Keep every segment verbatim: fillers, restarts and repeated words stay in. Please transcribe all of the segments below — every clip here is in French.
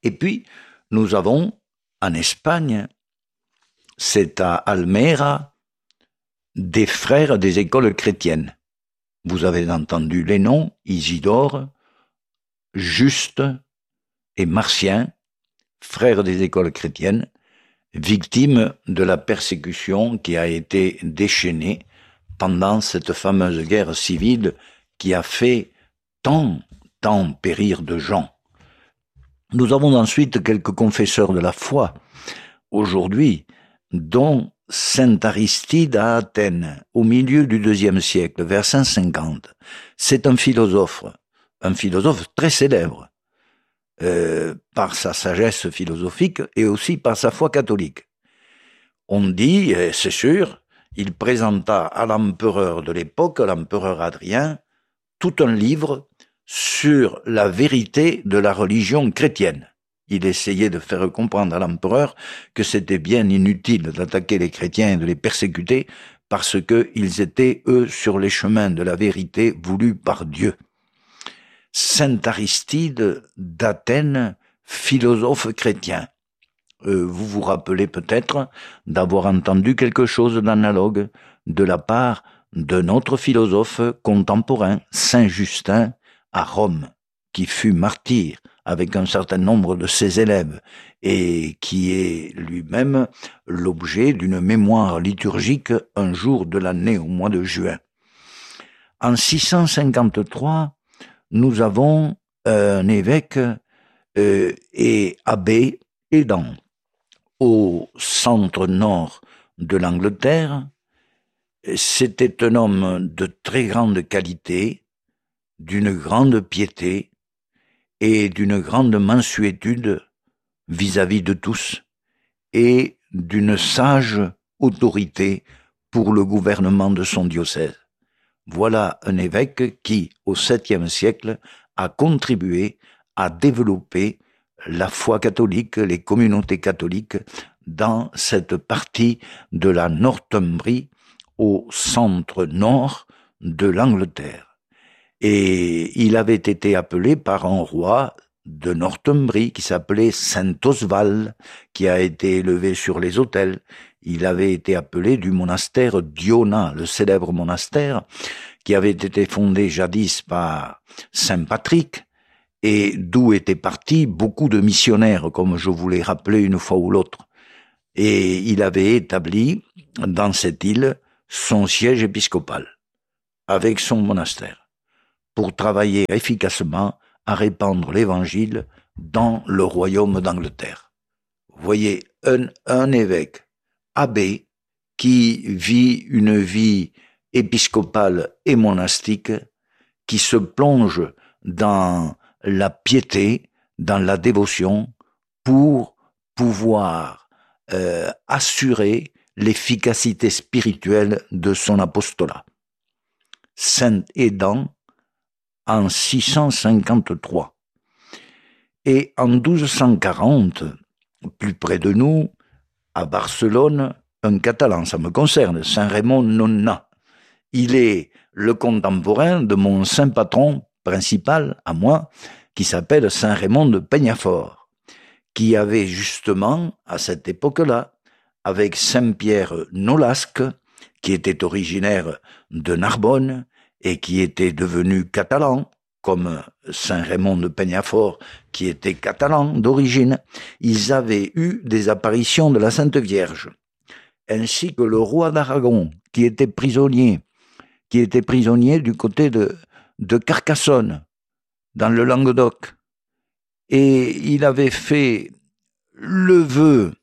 Et puis, nous avons en Espagne, c'est à Almera, des frères des écoles chrétiennes. Vous avez entendu les noms, Isidore, Juste et Martien, frères des écoles chrétiennes, victimes de la persécution qui a été déchaînée pendant cette fameuse guerre civile qui a fait tant, tant périr de gens. Nous avons ensuite quelques confesseurs de la foi, aujourd'hui, dont Saint Aristide à Athènes, au milieu du deuxième siècle, vers cinq cent cinquante. C'est un philosophe, un philosophe très célèbre, euh, par sa sagesse philosophique et aussi par sa foi catholique. On dit, et c'est sûr, il présenta à l'empereur de l'époque, l'empereur Adrien, tout un livre sur la vérité de la religion chrétienne. Il essayait de faire comprendre à l'empereur que c'était bien inutile d'attaquer les chrétiens et de les persécuter parce qu'ils étaient, eux, sur les chemins de la vérité voulue par Dieu. Saint Aristide d'Athènes, philosophe chrétien. Euh, vous vous rappelez peut-être d'avoir entendu quelque chose d'analogue de la part d'un autre philosophe contemporain, Saint Justin, à Rome, qui fut martyr avec un certain nombre de ses élèves et qui est lui-même l'objet d'une mémoire liturgique un jour de l'année au mois de juin. En six cent cinquante-trois, nous avons un évêque euh, et abbé aidant au centre nord de l'Angleterre. C'était un homme de très grande qualité, d'une grande piété et d'une grande mansuétude vis-à-vis de tous et d'une sage autorité pour le gouvernement de son diocèse. Voilà un évêque qui, au septième siècle, a contribué à développer la foi catholique, les communautés catholiques dans cette partie de la Northumbrie au centre nord de l'Angleterre. Et il avait été appelé par un roi de Northumbrie qui s'appelait Saint Oswald, qui a été élevé sur les autels. Il avait été appelé du monastère d'Iona, le célèbre monastère, qui avait été fondé jadis par Saint Patrick, et d'où étaient partis beaucoup de missionnaires, comme je vous l'ai rappelé une fois ou l'autre. Et il avait établi dans cette île son siège épiscopal, avec son monastère, pour travailler efficacement à répandre l'évangile dans le royaume d'Angleterre. Vous voyez, un, un évêque, abbé, qui vit une vie épiscopale et monastique, qui se plonge dans la piété, dans la dévotion, pour pouvoir euh, assurer l'efficacité spirituelle de son apostolat. Saint Aidan, en six cent cinquante-trois. Et en douze cent quarante, plus près de nous, à Barcelone, un Catalan, ça me concerne, Saint Raymond Nonna. Il est le contemporain de mon saint patron principal, à moi, qui s'appelle Saint Raymond de Peñafort, qui avait justement, à cette époque-là, avec Saint Pierre Nolasque, qui était originaire de Narbonne, et qui était devenu catalan, comme Saint Raymond de Peñafort, qui était catalan d'origine, ils avaient eu des apparitions de la Sainte Vierge, ainsi que le roi d'Aragon, qui était prisonnier, qui était prisonnier du côté de, de Carcassonne, dans le Languedoc. Et il avait fait le vœu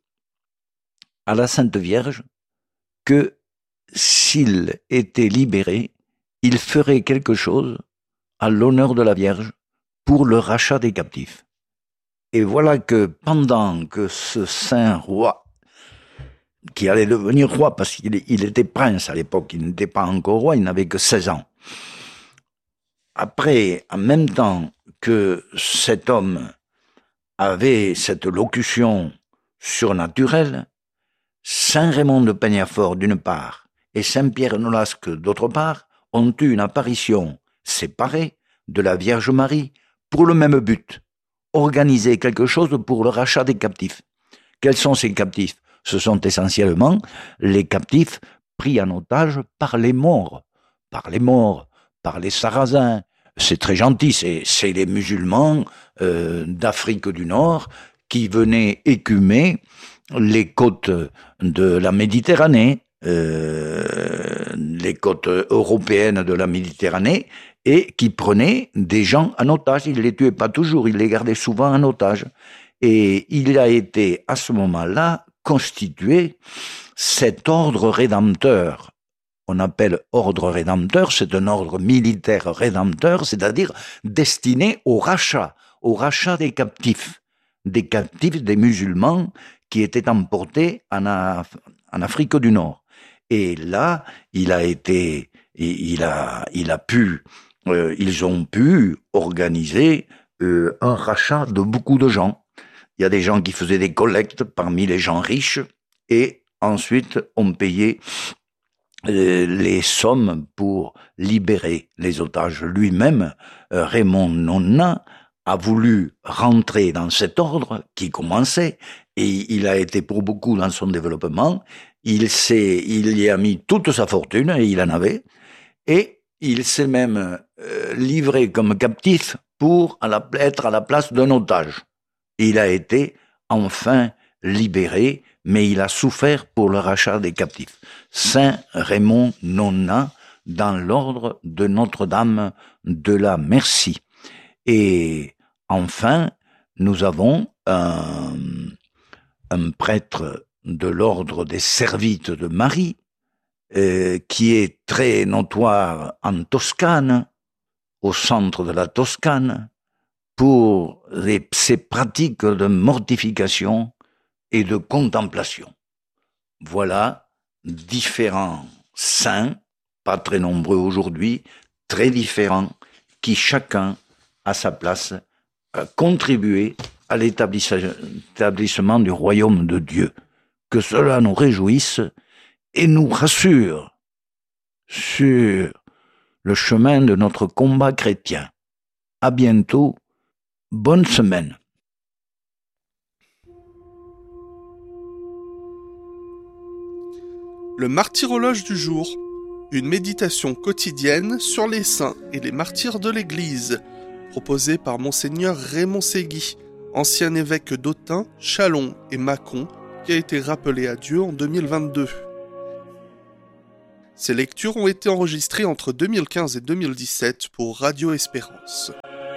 à la Sainte Vierge que s'il était libéré, il ferait quelque chose à l'honneur de la Vierge pour le rachat des captifs. Et voilà que pendant que ce saint roi, qui allait devenir roi parce qu'il il était prince à l'époque, il n'était pas encore roi, il n'avait que seize ans. Après, en même temps que cet homme avait cette locution surnaturelle, Saint Raymond de Peñafort d'une part et Saint Pierre Nolasque d'autre part ont eu une apparition séparée de la Vierge Marie pour le même but, organiser quelque chose pour le rachat des captifs. Quels sont ces captifs? Ce sont essentiellement les captifs pris en otage par les Maures, par les Maures, par les Sarrasins. C'est très gentil, c'est, c'est les musulmans euh, d'Afrique du Nord qui venaient écumer les côtes de la Méditerranée, euh, les côtes européennes de la Méditerranée, et qui prenaient des gens en otage. Ils ne les tuaient pas toujours, ils les gardaient souvent en otage. Et il a été, à ce moment-là, constitué cet ordre rédempteur. On appelle ordre rédempteur, c'est un ordre militaire rédempteur, c'est-à-dire destiné au rachat, au rachat des captifs, des captifs des musulmans qui étaient emportés en, Af- en Afrique du Nord. Et là, il a été, il a, il a pu, euh, ils ont pu organiser euh, un rachat de beaucoup de gens. Il y a des gens qui faisaient des collectes parmi les gens riches et ensuite on payait les sommes pour libérer les otages. Lui-même, Raymond Nonna, a voulu rentrer dans cet ordre qui commençait et il a été pour beaucoup dans son développement. Il s'est, il y a mis toute sa fortune et il en avait et il s'est même euh, livré comme captif pour à la, être à la place d'un otage. Il a été enfin libéré, mais il a souffert pour le rachat des captifs. Saint Raymond Nonna, dans l'ordre de Notre-Dame de la Merci. Et enfin, nous avons un, un prêtre de l'ordre des Servites de Marie, euh, qui est très notoire en Toscane, au centre de la Toscane, pour les, ces pratiques de mortification et de contemplation. Voilà différents saints, pas très nombreux aujourd'hui, très différents, qui chacun, à sa place, a contribué à l'établissement du royaume de Dieu. Que cela nous réjouisse et nous rassure sur le chemin de notre combat chrétien. À bientôt. Bonne semaine. Le martyrologe du jour, une méditation quotidienne sur les saints et les martyrs de l'Église, proposée par Monseigneur Raymond Ségui, ancien évêque d'Autun, Châlons et Mâcon, qui a été rappelé à Dieu en deux mille vingt-deux. Ces lectures ont été enregistrées entre deux mille quinze et deux mille dix-sept pour Radio Espérance.